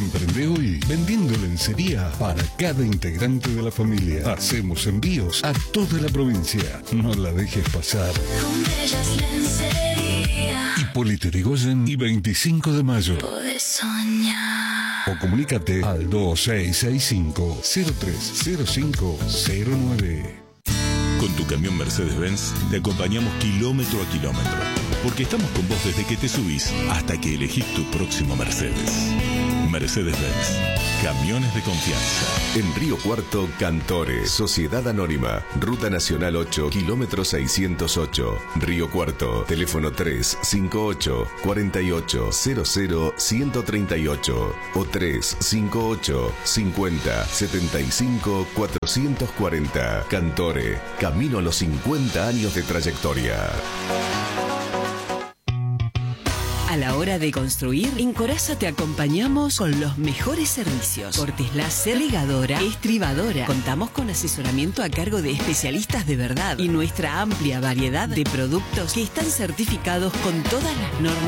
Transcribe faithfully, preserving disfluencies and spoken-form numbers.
Emprende hoy vendiendo lencería para cada integrante de la familia. Hacemos envíos a toda la provincia. No la dejes pasar. Con Bellas Lencería. Hipólito Yrigoyen y veinticinco de mayo. Podés soñar. O comunícate al dos seis seis cinco, cero tres cero cinco cero nueve. Con tu camión Mercedes-Benz te acompañamos kilómetro a kilómetro, porque estamos con vos desde que te subís hasta que elegís tu próximo Mercedes. Mercedes-Benz, camiones de confianza. En Río Cuarto, Cantore, Sociedad Anónima, Ruta Nacional ocho, kilómetro seiscientos ocho. Río Cuarto, teléfono tres cinco ocho, cuatro ocho cero cero, uno tres ocho o tres cinco ocho, cincuenta, setenta y cinco, cuatrocientos cuarenta. Cantore, camino a los cincuenta años de trayectoria. A la hora de construir, en Coraza te acompañamos con los mejores servicios. Cortes láser, ligadora, estribadora. Contamos con asesoramiento a cargo de especialistas de verdad y nuestra amplia variedad de productos que están certificados con todas las normas